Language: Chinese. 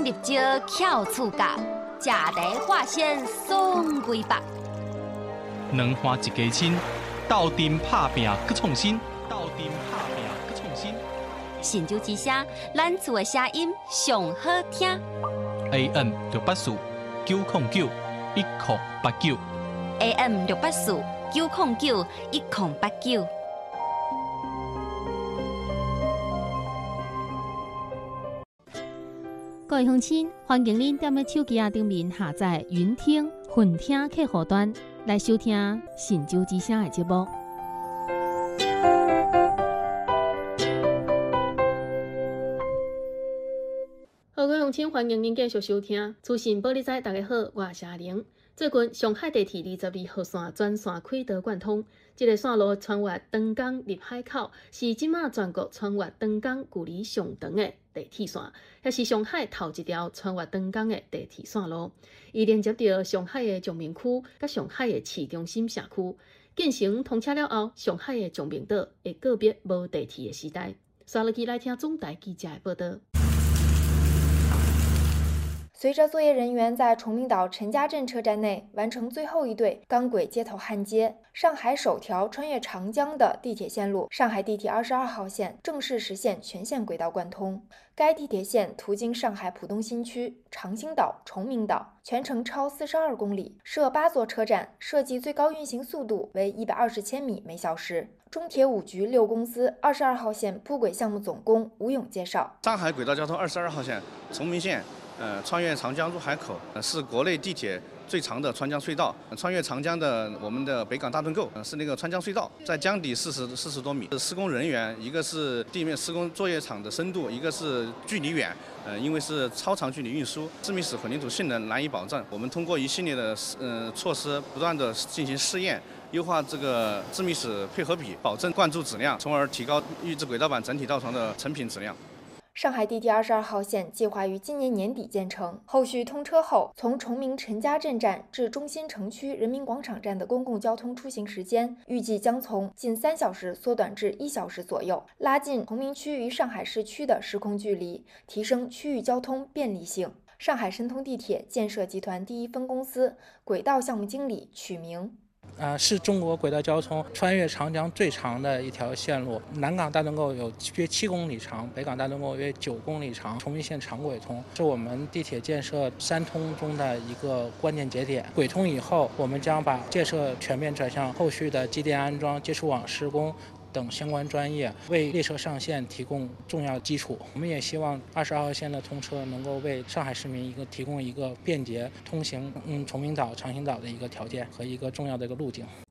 入招翘厝角，食茶划线送归北。 两花一家亲，斗阵拍拼搁创新，斗阵拍拼搁创新。 神州之声，咱厝的声音上好听。 AM 684-909-1089。 AM 684-909-1089。 各位乡亲，欢迎您踮咧手机顶面下载云听、混听客户端来收听神州之声的节目。各位乡亲，欢迎您继续收听资讯报你知，大家好，我是阿玲。最近上海地铁22号线全线开道贯通，这个线路穿越长江入海口，是即马全国穿越长江距离上长的地铁线，也是上海头一条穿越长江的地铁线路。伊连接着上海的崇明区甲上海的市中心社区。建成通车了后，上海的崇明岛会告别无地铁的时代。刷落去来听总台记者的报道。 随着作业人员在崇明岛陈家镇车站内完成最后一对钢轨接头焊接，上海首条穿越长江的地铁线路——上海地铁22号线正式实现全线轨道贯通。该地铁线途经上海浦东新区、长兴岛、崇明岛，全程超42公里，设8座车站，设计最高运行速度为120千米每小时。中铁五局6公司22号线铺轨项目总工吴勇介绍： 上海轨道交通22号线崇明线。穿越长江入海口，是国内地铁最长的穿江隧道。穿越长江的我们的北港大盾构，是那个穿江隧道，在江底40多米。施工人员一个是地面施工作业场的深度，一个是距离远。因为是超长距离运输，致密室混凝土性能难以保证。我们通过一系列的措施，不断的进行试验，优化这个致密室配合比，保证灌注质量，从而提高预制轨道板整体造船的成品质量。 上海地铁22号线计划于今年年底建成，后续通车后，从崇明陈家镇站至中心城区人民广场站的公共交通出行时间，预计将从近3小时缩短至1小时左右，拉近崇明区与上海市区的时空距离，提升区域交通便利性。上海申通地铁建设集团第1分公司轨道项目经理曲明。 是中国轨道交通穿越长江最长的一条线路。南港大盾构有约7公里长，北港大盾构约9公里长。崇明线长轨通是我们地铁建设3通中的一个关键节点。轨通以后，我们将把建设全面转向后续的机电安装、接触网施工等相关专业，为列车上线提供重要基础。我们也希望22号线的通车能够为上海市民提供一个便捷通行崇明岛、长兴岛的一个条件和一个重要的一个路径。